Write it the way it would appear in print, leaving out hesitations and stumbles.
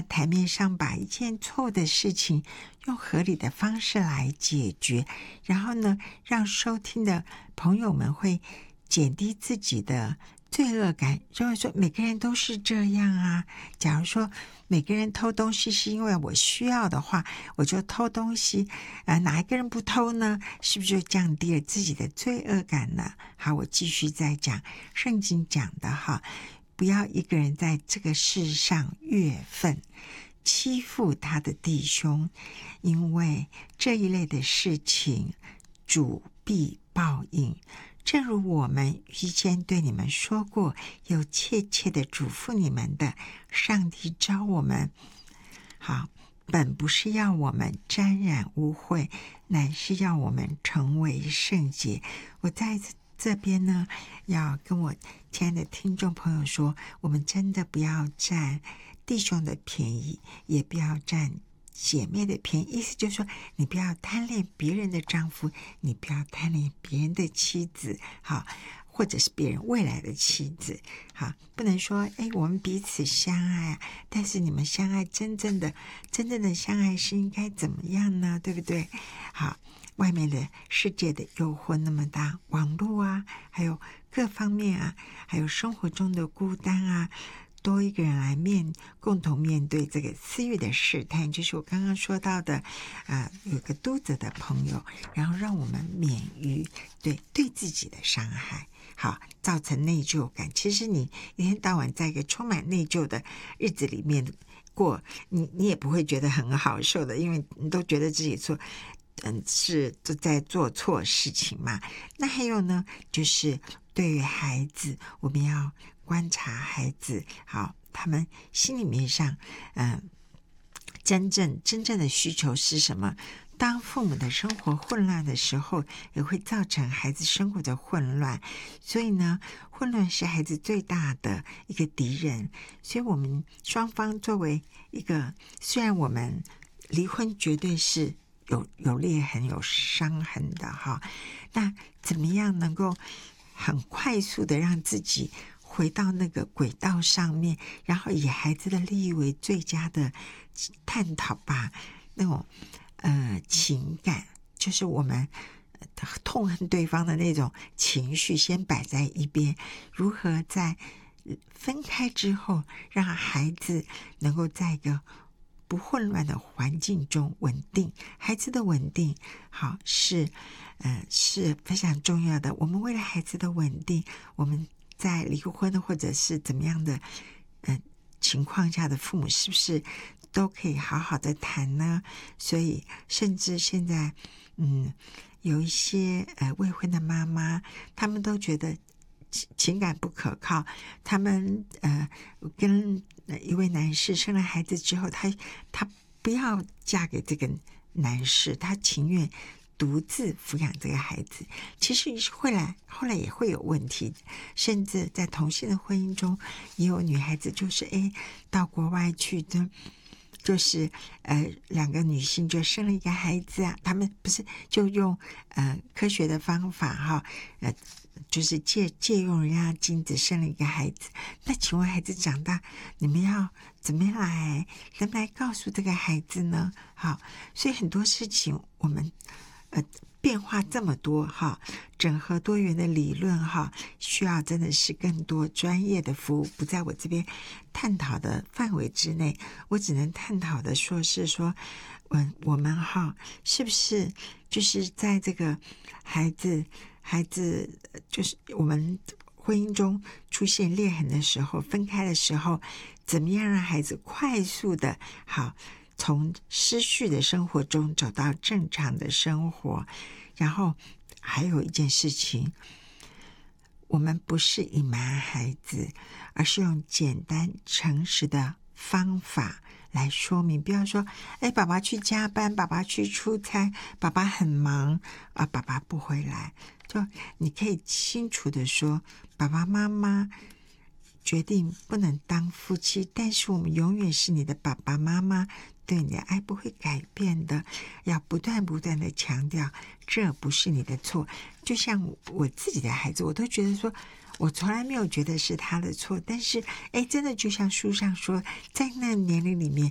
在台面上把一件错误的事情用合理的方式来解决，然后呢，让收听的朋友们会减低自己的罪恶感，认为说每个人都是这样啊。假如说每个人偷东西是因为我需要的话，我就偷东西，哪一个人不偷呢？是不是就降低了自己的罪恶感呢？好，我继续再讲圣经讲的哈，不要一个人在这个世上越分，欺负他的弟兄，因为这一类的事情主必报应。正如我们预先对你们说过，又切切的嘱咐你们的，上帝召我们，好，本不是要我们沾染污秽，乃是要我们成为圣洁。我在这边呢，要跟我亲爱的听众朋友说，我们真的不要占弟兄的便宜，也不要占姐妹的便宜，意思就是说，你不要贪恋别人的丈夫，你不要贪恋别人的妻子，好，或者是别人未来的妻子，好，不能说，我们彼此相爱，但是你们相爱真正的相爱是应该怎么样呢？对不对？好，外面的世界的诱惑那么大，网络啊，还有各方面啊，还有生活中的孤单啊，多一个人来共同面对这个私欲的试探，就是我刚刚说到的，有个督责的朋友，然后让我们免于对自己的伤害，好，造成内疚感。其实你一天到晚在一个充满内疚的日子里面过，你也不会觉得很好受的，因为你都觉得自己是在做错事情嘛。那还有呢，就是对于孩子，我们要观察孩子，好，他们心里面上，真正的需求是什么？当父母的生活混乱的时候，也会造成孩子生活的混乱。所以呢，混乱是孩子最大的一个敌人。所以我们双方作为一个，虽然我们离婚绝对是有裂痕、有伤痕的哈，那怎么样能够很快速的让自己回到那个轨道上面，然后以孩子的利益为最佳的探讨吧。那种情感，就是我们痛恨对方的那种情绪先摆在一边，如何在分开之后让孩子能够在一个不混乱的环境中稳定。孩子的稳定好是非常重要的。我们为了孩子的稳定，我们在离婚或者是怎么样的情况下的父母是不是都可以好好的谈呢？所以甚至现在有一些未婚的妈妈，他们都觉得情感不可靠，他们跟一位男士生了孩子之后，他不要嫁给这个男士，他情愿独自抚养这个孩子。其实后来也会有问题，甚至在同性的婚姻中也有女孩子就是到国外去的，就是两个女性就生了一个孩子啊，他们不是就用科学的方法哈，就是借用人家精子生了一个孩子。那请问孩子长大，你们要怎么来告诉这个孩子呢？好，所以很多事情我们变化这么多哈，整合多元的理论哈，需要真的是更多专业的服务，不在我这边探讨的范围之内。我只能探讨的是说我们哈，是不是就是在这个孩子就是我们婚姻中出现裂痕的时候，分开的时候，怎么样让孩子快速的好从失序的生活中走到正常的生活。然后还有一件事情，我们不是隐瞒孩子，而是用简单诚实的方法来说明。不要说爸爸去加班，爸爸去出差，爸爸很忙啊，爸爸不回来。就你可以清楚的说，爸爸妈妈决定不能当夫妻，但是我们永远是你的爸爸妈妈，对你的爱不会改变的，要不断的强调这不是你的错。就像我自己的孩子，我都觉得说我从来没有觉得是他的错，但是真的就像书上说，在那个年龄里面